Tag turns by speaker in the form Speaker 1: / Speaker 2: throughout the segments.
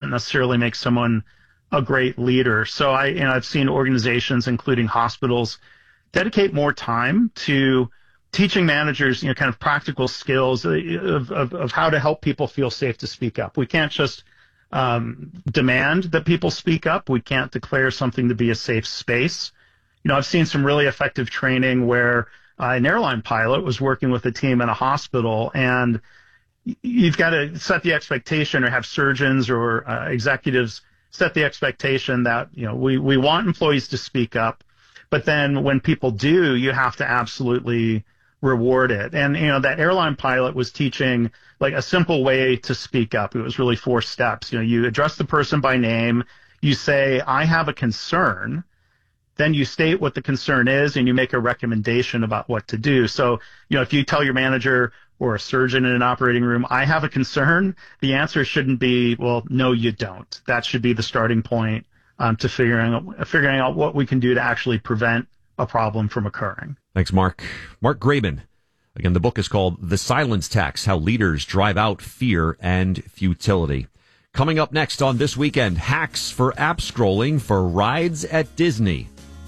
Speaker 1: doesn't necessarily make someone a great leader. So I've seen organizations, including hospitals, dedicate more time to teaching managers, kind of practical skills of how to help people feel safe to speak up. We can't just demand that people speak up. We can't declare something to be a safe space. I've seen some really effective training where an airline pilot was working with a team in a hospital, and you've got to set the expectation, or have surgeons or executives set the expectation that, we want employees to speak up, but then when people do, you have to absolutely reward it. And, that airline pilot was teaching like a simple way to speak up. It was really 4 steps. You address the person by name, you say, I have a concern, then you state what the concern is, and you make a recommendation about what to do. So, if you tell your manager or a surgeon in an operating room, I have a concern, the answer shouldn't be, well, no, you don't. That should be the starting point to figuring out what we can do to actually prevent a problem from occurring.
Speaker 2: Thanks, Mark. Mark Graban. Again, the book is called The Silence Tax: How Leaders Drive Out Fear and Futility. Coming up next on This Weekend, hacks for app scrolling for rides at Disney.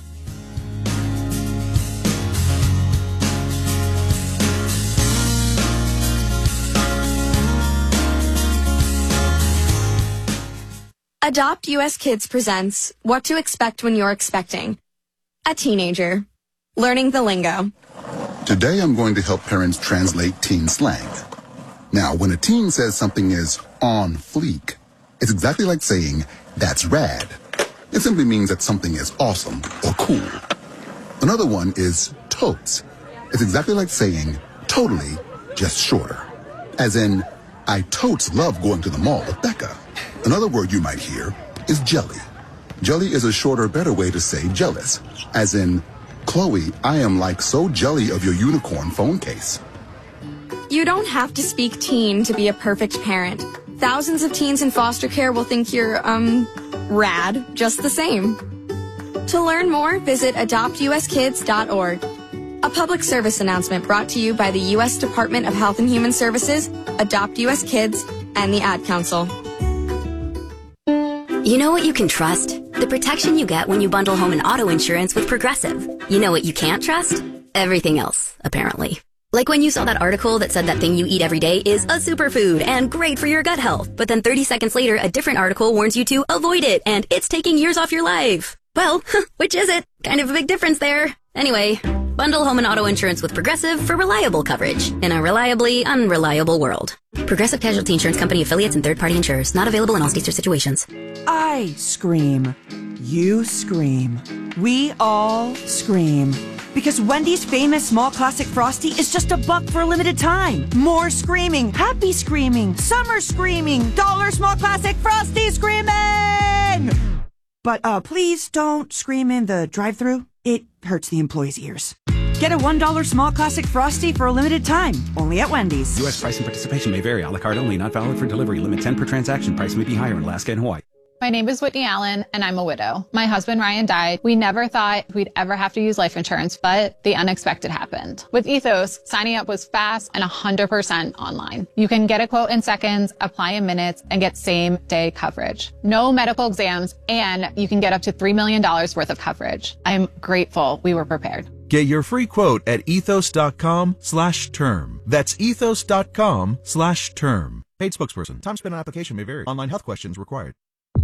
Speaker 3: Adopt US Kids presents What to Expect When You're Expecting. A teenager. Learning the lingo.
Speaker 4: Today I'm going to help parents translate teen slang. Now, when a teen says something is on fleek, it's exactly like saying, that's rad. It simply means that something is awesome or cool. Another one is totes. It's exactly like saying, totally, just shorter. As in, I totes love going to the mall with Becca. Another word you might hear is jelly. Jelly is a shorter, better way to say jealous. As in, Chloe, I am like so jelly of your unicorn phone case.
Speaker 3: You don't have to speak teen to be a perfect parent. Thousands of teens in foster care will think you're, rad just the same. To learn more, visit adoptuskids.org. A public service announcement brought to you by the U.S. Department of Health and Human Services, Adopt U.S. Kids, and the Ad Council.
Speaker 5: You know what you can trust? The protection you get when you bundle home and auto insurance with Progressive. You know what you can't trust? Everything else, apparently. Like when you saw that article that said that thing you eat every day is a superfood and great for your gut health, but then 30 seconds later, a different article warns you to avoid it and it's taking years off your life. Well, which is it? Kind of a big difference there. Anyway, bundle home and auto insurance with Progressive for reliable coverage in a reliably unreliable world. Progressive Casualty Insurance Company affiliates and third-party insurers. Not available in all states or situations.
Speaker 6: I scream. You scream. We all scream. Because Wendy's famous small classic Frosty is just $1 for a limited time. More screaming, happy screaming, summer screaming, dollar small classic Frosty screaming! But please don't scream in the drive-thru. It hurts the employees' ears. Get a $1 small classic Frosty for a limited time, only at Wendy's.
Speaker 7: U.S. price and participation may vary. A la carte only, not valid for delivery. Limit 10 per transaction. Price may be higher in Alaska and Hawaii.
Speaker 8: My name is Whitney Allen, and I'm a widow. My husband, Ryan, died. We never thought we'd ever have to use life insurance, but the unexpected happened. With Ethos, signing up was fast and 100% online. You can get a quote in seconds, apply in minutes, and get same-day coverage. No medical exams, and you can get up to $3 million worth of coverage. I'm grateful we were prepared.
Speaker 9: Get your free quote at ethos.com/term. That's ethos.com/term. Paid spokesperson. Time spent on application may vary. Online health questions required.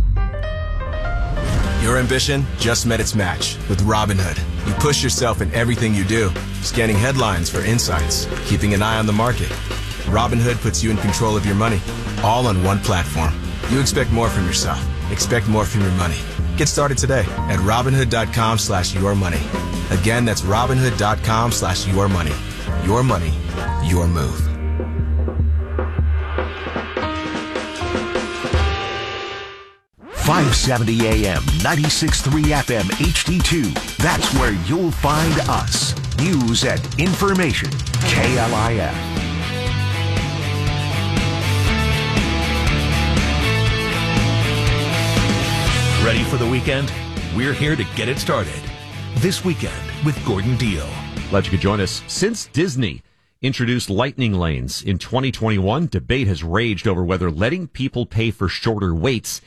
Speaker 10: Your ambition just met its match with Robinhood. You push yourself in everything you do, scanning headlines for insights, keeping an eye on the market. Robinhood puts you in control of your money, all on one platform. You expect more from yourself. Expect more from your money. Get started today at Robinhood.com/yourmoney. Again, that's Robinhood.com/yourmoney. Your money, your move.
Speaker 11: .570 AM, 96.3 FM, HD2. That's where you'll find us. News and information. KLIF.
Speaker 12: Ready for the weekend? We're here to get it started. This Weekend with Gordon Deal.
Speaker 2: Glad you could join us. Since Disney introduced lightning lanes in 2021, debate has raged over whether letting people pay for shorter waits